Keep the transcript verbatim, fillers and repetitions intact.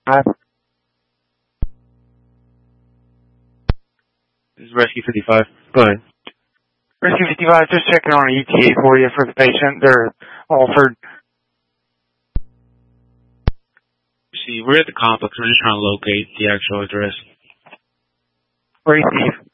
Uh, This is Rescue fifty-five. Go ahead. Rescue fifty-five, just checking on an E T A for you for the patient. They're Alford. See, we're at the complex. We're just trying to locate the actual address. Receive.